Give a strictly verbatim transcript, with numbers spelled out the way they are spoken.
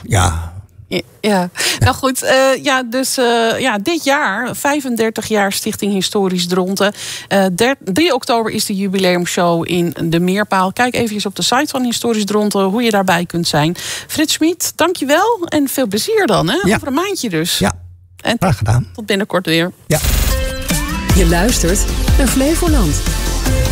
ja... Ja, ja, nou goed, uh, ja, dus uh, ja, dit jaar, vijfendertig jaar Stichting Historisch Dronten. Uh, drie oktober is de jubileumshow in de Meerpaal. Kijk even op de site van Historisch Dronten hoe je daarbij kunt zijn. Frits Schmid, dankjewel en veel plezier dan, hè? Ja. Over een maandje dus. Ja, en graag gedaan. Tot binnenkort weer. Ja. Je luistert naar Flevoland.